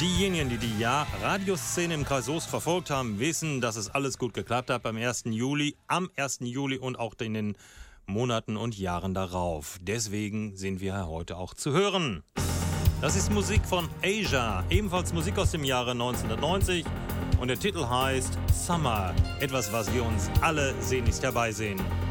Diejenigen, die die Radioszene im Kreis Soest verfolgt haben, wissen, dass es alles gut geklappt hat am 1. Juli und auch in den Monaten und Jahren darauf. Deswegen sind wir heute auch zu hören. Das ist Musik von Asia, ebenfalls Musik aus dem Jahre 1990 und der Titel heißt Summer, etwas, was wir uns alle sehnlichst herbeisehen.